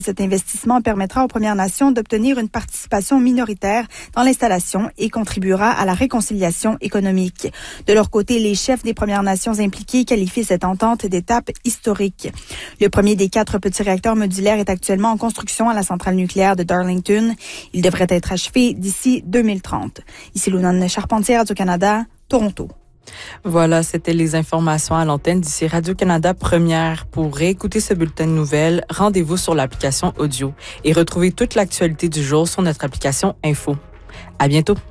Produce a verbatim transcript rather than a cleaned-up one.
Cet investissement permettra aux Premières Nations d'obtenir une participation minoritaire dans l'installation et contribuera à la réconciliation économique. De leur côté, les chefs des Premières Nations impliquées qualifient cette entente d'étape historique. Le premier des quatre petits réacteurs modulaires est actuellement en construction à la centrale nucléaire de Darlington. Il devrait être achevé d'ici deux mille trente. Ici Lunane Charpentier, Radio-Canada, Toronto. Voilà, c'était les informations à l'antenne d'ici Radio-Canada Première. Pour réécouter ce bulletin de nouvelles, rendez-vous sur l'application audio et retrouvez toute l'actualité du jour sur notre application Info. À bientôt.